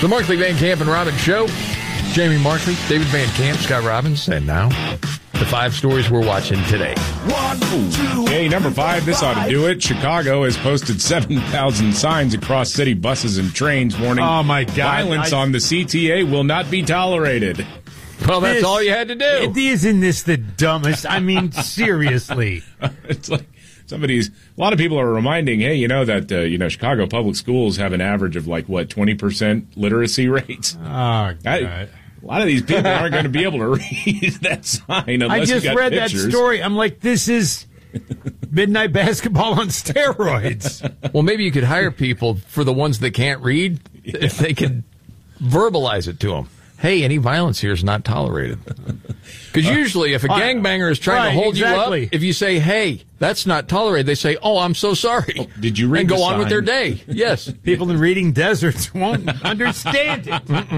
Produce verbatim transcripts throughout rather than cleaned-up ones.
The Markley, Van Camp, and Robbins Show. Jamie Markley, David Van Camp, Scott Robbins, and now the five stories we're watching today. One, two, hey, number five, this ought to do it. Chicago has posted seven thousand signs across city buses and trains warning oh my God. violence I... on the C T A will not be tolerated. Well, that's this, all you had to do. Isn't this the dumbest? I mean, seriously. It's like somebody's, a lot of people are reminding, hey, you know that, uh, you know, Chicago public schools have an average of like, what, twenty percent literacy rates? Oh, God. I, a lot of these people aren't going to be able to read that sign unless I just you got read pictures. that story. I'm like, this is midnight basketball on steroids. Well, maybe you could hire people for the ones that can't read yeah. if they could verbalize it to them. Hey, any violence here is not tolerated. Because usually if a uh, gangbanger is trying right, to hold exactly. you up, if you say, hey, that's not tolerated, they say, oh, I'm so sorry. Oh, did you read And the go on sign? with their day. Yes. People in reading deserts won't understand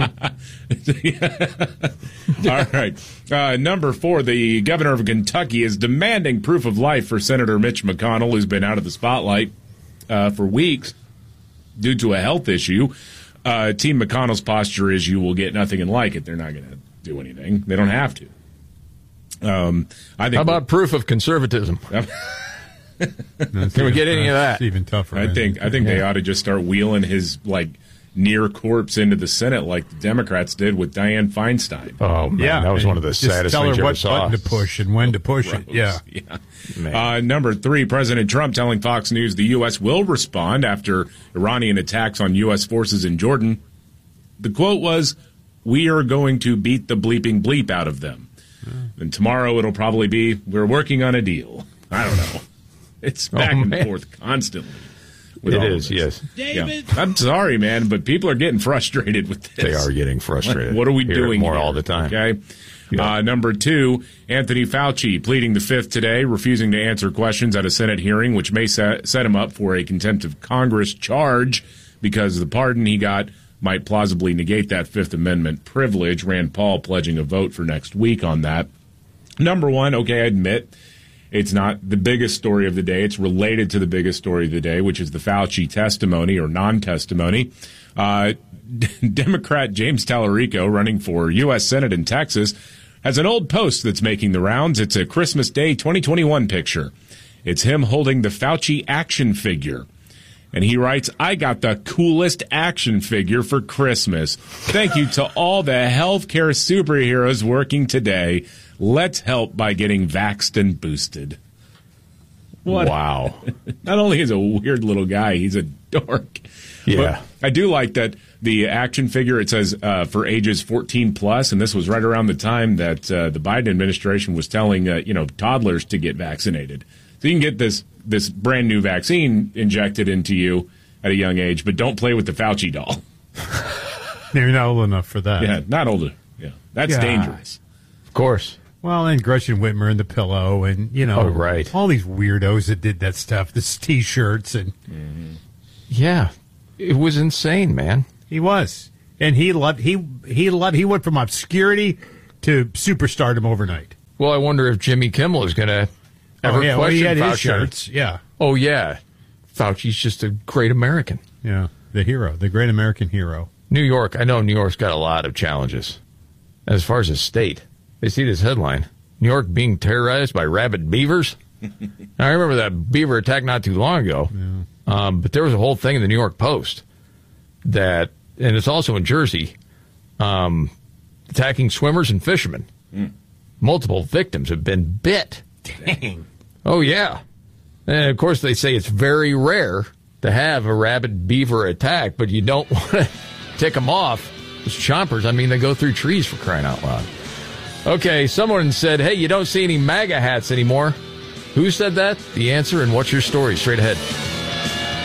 it. All right. Uh, number four, the governor of Kentucky is demanding proof of life for Senator Mitch McConnell, who's been out of the spotlight uh, for weeks due to a health issue. Uh, Team McConnell's posture is you will get nothing and like it. They're not going to do anything. They don't have to. Um, I think. How about proof of conservatism? Can we get any of that? It's even tougher. I think. I think yeah. they ought to just start wheeling his like near corpse into the Senate like the Democrats did with Dianne Feinstein. Oh man, yeah, that was one of the just saddest tell things her you what ever saw. Button to push and when to push Gross. it. Yeah. yeah. Uh, number three, President Trump telling Fox News the U S will respond after Iranian attacks on U S forces in Jordan. The quote was, "We are going to beat the bleeping bleep out of them." Mm. And tomorrow it'll probably be, "We're working on a deal." I don't know. It's back oh, and man. forth constantly. It is, yes. David. Yeah. I'm sorry, man, but people are getting frustrated with this. They are getting frustrated. What are we Hear doing more here? all the time? Okay. Yeah. Uh, number two, Anthony Fauci pleading the fifth today, refusing to answer questions at a Senate hearing, which may set, set him up for a contempt of Congress charge because the pardon he got might plausibly negate that Fifth Amendment privilege. Rand Paul pledging a vote for next week on that. Number one, okay, I admit it's not the biggest story of the day. It's related to the biggest story of the day, which is the Fauci testimony or non-testimony. Uh, Democrat James Tallarico, running for U S Senate in Texas, has an old post that's making the rounds. It's a Christmas Day twenty twenty-one picture. It's him holding the Fauci action figure. And he writes, "I got the coolest action figure for Christmas. Thank you to all the healthcare superheroes working today. Let's help by getting vaxxed and boosted." What? Wow. Not only is a weird little guy, he's a dork. Yeah. But I do like that the action figure, it says uh, for ages fourteen plus, and this was right around the time that uh, the Biden administration was telling, uh, you know, toddlers to get vaccinated. So you can get this this brand new vaccine injected into you at a young age, but don't play with the Fauci doll. You're not old enough for that. Yeah, not old enough. Yeah, that's God. dangerous. Of course. Well, and Gretchen Whitmer and the pillow, and you know, oh, right. all these weirdos that did that stuff, this T-shirts, and mm-hmm. yeah, it was insane, man. He was, and he loved he he loved he went from obscurity to superstardom overnight. Well, I wonder if Jimmy Kimmel is going to ever oh, yeah, well, he question had Fauci. his shirts, yeah. Oh yeah, Fauci's just a great American. Yeah, the hero, the great American hero. New York, I know New York's got a lot of challenges as far as a state. They see this headline, New York being terrorized by rabid beavers. I remember that beaver attack not too long ago, yeah. um, but there was a whole thing in the New York Post that, and it's also in Jersey, um, attacking swimmers and fishermen. Mm. Multiple victims have been bit. Dang. Oh, yeah. And, of course, they say it's very rare to have a rabid beaver attack, but you don't want to tick them off. Those chompers, I mean, they go through trees for crying out loud. Okay, someone said, hey, you don't see any MAGA hats anymore. Who said that? The answer and what's your story? Straight ahead.